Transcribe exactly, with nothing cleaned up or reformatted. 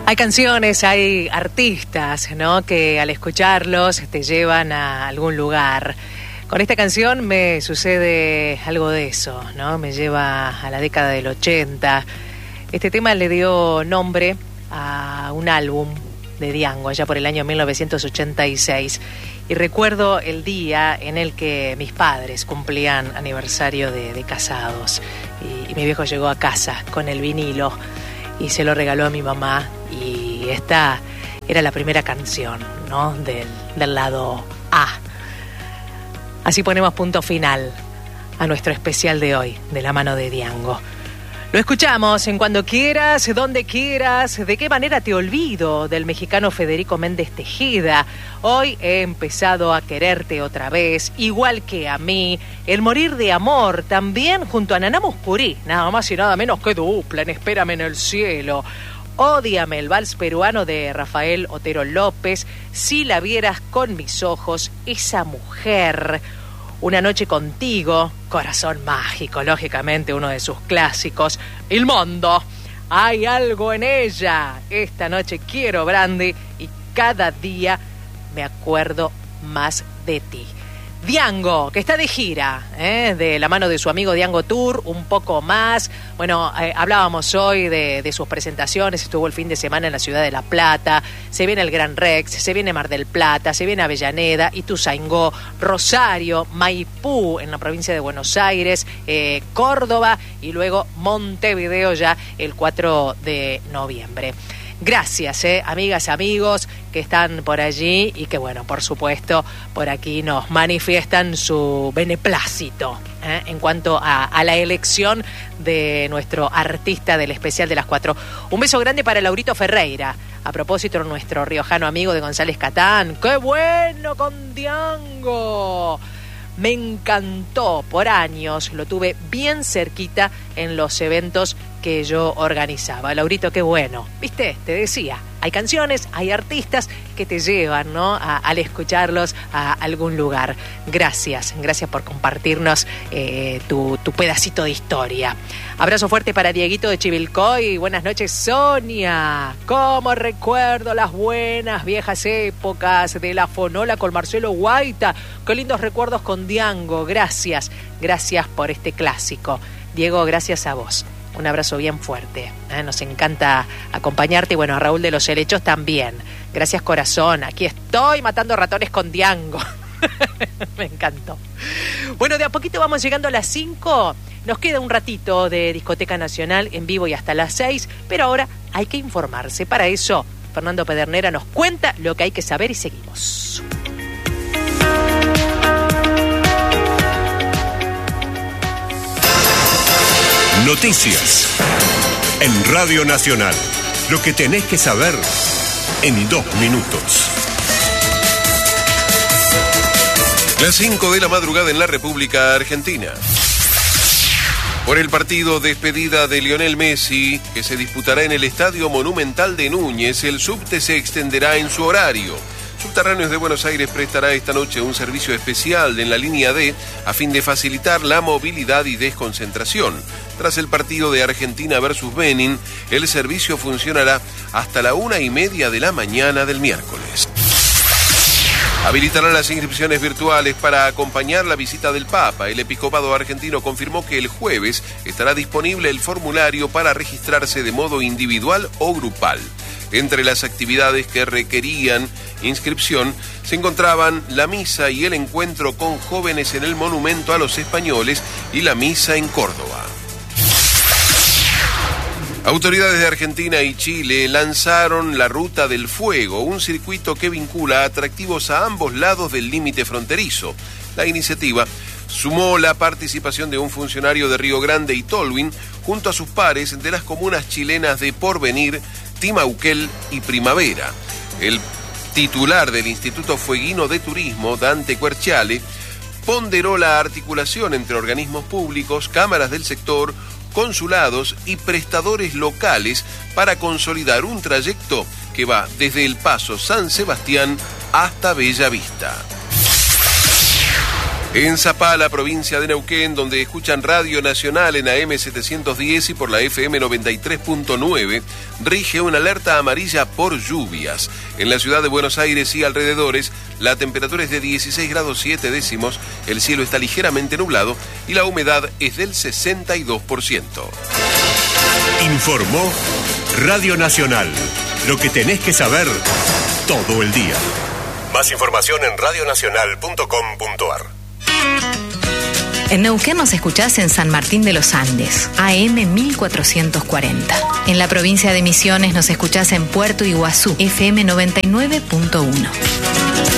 Hay canciones, hay artistas, ¿no?, que al escucharlos te llevan a algún lugar. Con esta canción me sucede algo de eso, ¿no? Me lleva a la década del ochenta. Este tema le dio nombre a un álbum de Diango, allá por el año mil novecientos ochenta y seis. Y recuerdo el día en el que mis padres cumplían aniversario de, de casados. Y, y mi viejo llegó a casa con el vinilo y se lo regaló a mi mamá. Y esta era la primera canción, ¿no?, del, del lado A. Así ponemos punto final a nuestro especial de hoy, de la mano de Diango. Lo escuchamos en Cuando Quieras, Donde Quieras. ¿De qué manera te olvido? Del mexicano Federico Méndez Tejeda. Hoy he empezado a quererte otra vez, igual que a mí. El morir de amor, también junto a Naná Mouskouri. Nada más y nada menos que dupla en Espérame en el cielo. Ódiame, el vals peruano de Rafael Otero López. Si la vieras con mis ojos, esa mujer. Una noche contigo, Corazón mágico, lógicamente uno de sus clásicos. Il Mondo, hay algo en ella. Esta noche quiero brandy y cada día me acuerdo más de ti. Diango, que está de gira, ¿eh? de la mano de su amigo Diango Tour, un poco más. Bueno, eh, hablábamos hoy de, de sus presentaciones, estuvo el fin de semana en la ciudad de La Plata, se viene el Gran Rex, se viene Mar del Plata, se viene Avellaneda, Ituzaingó, Rosario, Maipú en la provincia de Buenos Aires, eh, Córdoba y luego Montevideo ya el cuatro de noviembre. Gracias, eh, amigas, amigos que están por allí y que, bueno, por supuesto, por aquí nos manifiestan su beneplácito eh, en cuanto a, a la elección de nuestro artista del especial de las cuatro. Un beso grande para Laurito Ferreira. A propósito, nuestro riojano amigo de González Catán. ¡Qué bueno con Diango! Me encantó, por años lo tuve bien cerquita en los eventos que yo organizaba. Laurito, qué bueno. ¿Viste? Te decía, hay canciones, hay artistas que te llevan, ¿no?, a, al escucharlos a algún lugar. Gracias, gracias por compartirnos eh, tu, tu pedacito de historia. Abrazo fuerte para Dieguito de Chivilcoy. Buenas noches, Sonia. Cómo recuerdo las buenas viejas épocas de la fonola con Marcelo Guaita. Qué lindos recuerdos con Diango. Gracias, gracias por este clásico. Diego, gracias a vos. Un abrazo bien fuerte. ¿eh? Nos encanta acompañarte. Y bueno, a Raúl de los Helechos también. Gracias, corazón. Aquí estoy matando ratones con Diango. Me encantó. Bueno, de a poquito vamos llegando a las cinco. Nos queda un ratito de Discoteca Nacional en vivo y hasta las seis. Pero ahora hay que informarse. Para eso, Fernando Pedernera nos cuenta lo que hay que saber y seguimos. Noticias en Radio Nacional. Lo que tenés que saber en dos minutos. Las cinco de la madrugada en la República Argentina. Por el partido despedida de Lionel Messi, que se disputará en el Estadio Monumental de Núñez, el subte se extenderá en su horario. Subterráneos de Buenos Aires prestará esta noche un servicio especial en la línea D a fin de facilitar la movilidad y desconcentración. Tras el partido de Argentina versus Benin, el servicio funcionará hasta la una y media de la mañana del miércoles. Habilitarán las inscripciones virtuales para acompañar la visita del Papa. El episcopado argentino confirmó que el jueves estará disponible el formulario para registrarse de modo individual o grupal. Entre las actividades que requerían inscripción se encontraban la misa y el encuentro con jóvenes en el Monumento a los Españoles y la misa en Córdoba. Autoridades de Argentina y Chile lanzaron la Ruta del Fuego, un circuito que vincula atractivos a ambos lados del límite fronterizo. La iniciativa sumó la participación de un funcionario de Río Grande y Tolwyn junto a sus pares de las comunas chilenas de Porvenir, Timauquel y Primavera. El titular del Instituto Fueguino de Turismo, Dante Querciale, ponderó la articulación entre organismos públicos, cámaras del sector, consulados y prestadores locales para consolidar un trayecto que va desde el Paso San Sebastián hasta Bella Vista. En Zapala, provincia de Neuquén, donde escuchan Radio Nacional en A M setecientos diez y por la F M noventa y tres punto nueve, rige una alerta amarilla por lluvias. En la ciudad de Buenos Aires y alrededores, la temperatura es de dieciséis grados siete décimos, el cielo está ligeramente nublado y la humedad es del sesenta y dos por ciento. Informó Radio Nacional. Lo que tenés que saber todo el día. Más información en radio nacional punto com punto a r. En Neuquén nos escuchás en San Martín de los Andes, A M mil cuatrocientos cuarenta. En la provincia de Misiones nos escuchás en Puerto Iguazú, F M noventa y nueve punto uno.